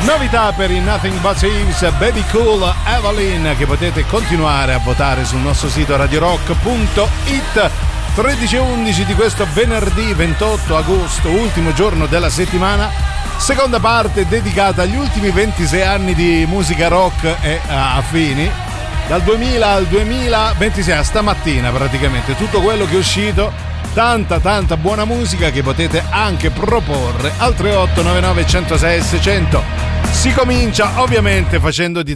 Novità per i Nothing But Thieves, Baby Cool, Evelyn, che potete continuare a votare sul nostro sito radiorock.it. 13:11 di questo venerdì 28 agosto, ultimo giorno della settimana, seconda parte dedicata agli ultimi 26 anni di musica rock e affini, dal 2000 al 2026, a stamattina praticamente, tutto quello che è uscito, tanta buona musica che potete anche proporre al 3899 106 600. Si comincia ovviamente facendo di